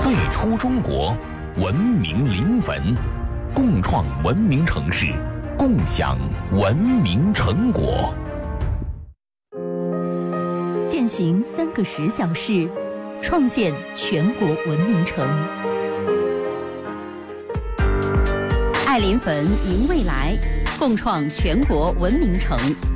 最初中国，文明临汾，共创文明城市，共享文明成果。 践行3个10小时，创建全国文明城。爱临汾，迎未来，共创全国文明城。